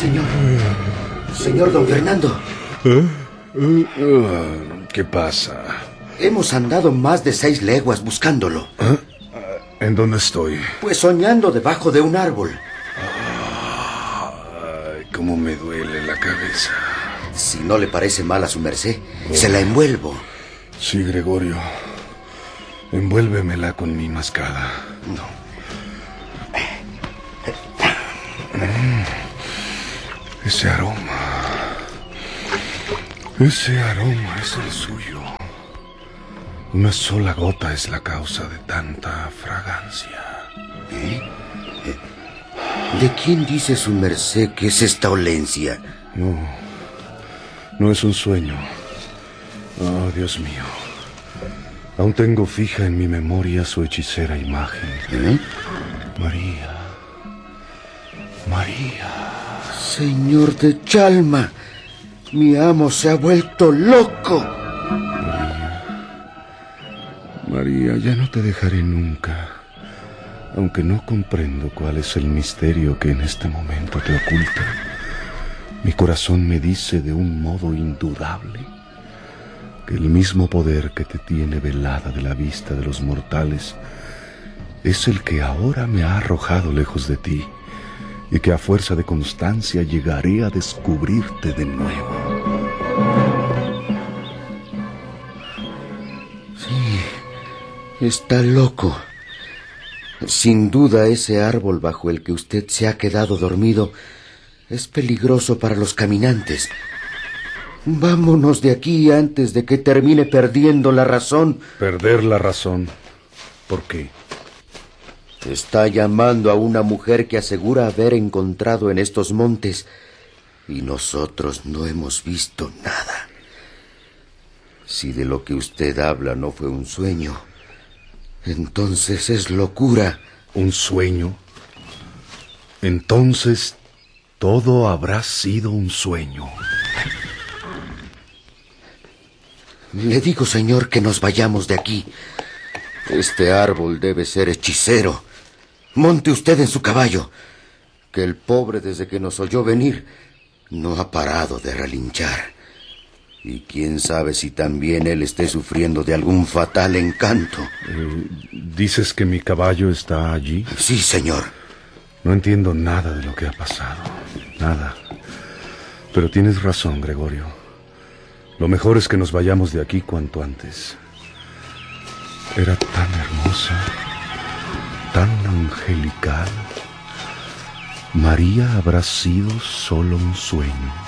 Señor. Señor don Fernando. ¿Qué pasa? Hemos andado más de 6 leguas buscándolo. ¿En dónde estoy? Pues soñando debajo de un árbol. Ay, cómo me duele la cabeza. Si no le parece mal a su merced, se la envuelvo. Sí, Gregorio. Envuélvemela con mi mascada. No. Ese aroma. Ese aroma es el suyo. Una sola gota es la causa de tanta fragancia. ¿De quién dice su merced que es esta olencia? No es un sueño. Oh, Dios mío. Aún tengo fija en mi memoria su hechicera imagen. María. Señor de Chalma, mi amo se ha vuelto loco. María, ya no te dejaré nunca, aunque no comprendo cuál es el misterio que en este momento te oculta. Mi corazón me dice de un modo indudable que el mismo poder que te tiene velada de la vista de los mortales es el que ahora me ha arrojado lejos de ti, y que a fuerza de constancia llegaré a descubrirte de nuevo. Sí, está loco. Sin duda ese árbol bajo el que usted se ha quedado dormido es peligroso para los caminantes. Vámonos de aquí antes de que termine perdiendo la razón. ¿Perder la razón? ¿Por qué? Está llamando a una mujer que asegura haber encontrado en estos montes, y nosotros no hemos visto nada. Si de lo que usted habla no fue un sueño, entonces es locura. ¿Un sueño? Entonces todo habrá sido un sueño. Le digo, señor, que nos vayamos de aquí. Este árbol debe ser hechicero. Monte usted en su caballo, que el pobre, desde que nos oyó venir, no ha parado de relinchar. Y quién sabe si también él esté sufriendo de algún fatal encanto. ¿Dices que mi caballo está allí? Sí, señor. No entiendo nada de lo que ha pasado. Nada. Pero tienes razón, Gregorio. Lo mejor es que nos vayamos de aquí cuanto antes. Era tan hermosa, tan angelical. María habrá sido solo un sueño.